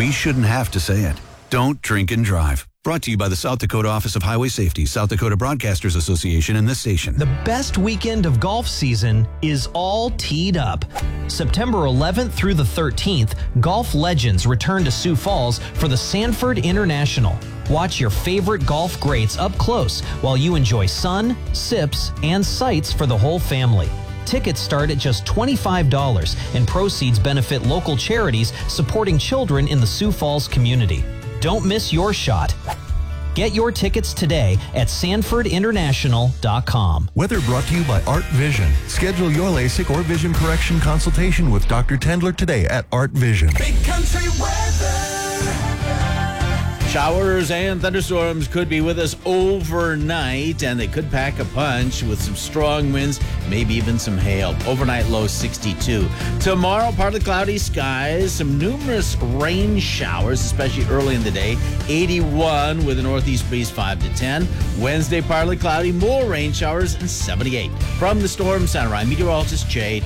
We shouldn't have to say it. Don't drink and drive. Brought to you by the South Dakota Office of Highway Safety, South Dakota Broadcasters Association, and this station. The best weekend of golf season is all teed up. September 11th through the 13th, golf legends return to Sioux Falls for the Sanford International. Watch your favorite golf greats up close while you enjoy sun, sips, and sights for the whole family. Tickets start at just $25, and proceeds benefit local charities supporting children in the Sioux Falls community. Don't miss your shot. Get your tickets today at sanfordinternational.com. Weather brought to you by Art Vision. Schedule your LASIK or vision correction consultation with Dr. Tendler today at Art Vision. Big country weather. Showers and thunderstorms could be with us overnight, and they could pack a punch with some strong winds, maybe even some hail. Overnight low 62. Tomorrow, partly cloudy skies, some numerous rain showers, especially early in the day. 81 with a northeast breeze 5 to 10. Wednesday, partly cloudy, more rain showers, and 78. From the Storm Center, I'm meteorologist Jay